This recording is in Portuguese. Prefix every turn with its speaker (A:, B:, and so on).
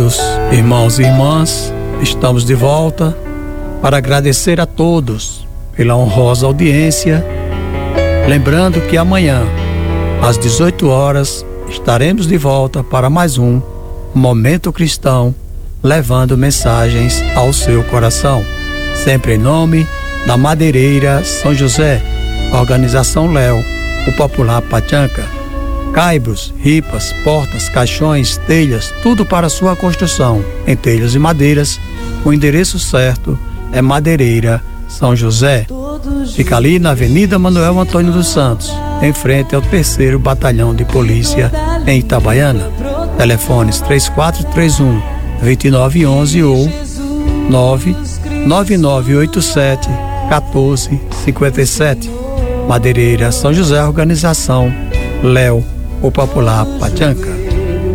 A: Amados irmãos e irmãs, estamos de volta para agradecer a todos pela honrosa audiência. Lembrando que amanhã, às 18 horas, estaremos de volta para mais um Momento Cristão, levando mensagens ao seu coração. Sempre em nome da Madeireira São José, Organização Léo, o Popular Pachanca. Caibros, ripas, portas, caixões, telhas, tudo para sua construção em telhas e madeiras. O endereço certo é Madeireira São José. Fica ali na Avenida Manuel Antônio dos Santos, em frente ao 3º Batalhão de Polícia em Itabaiana. Telefones 3431-2911 ou 99987-1457. Madeireira São José, Organização Léo, o Popular Pachanca.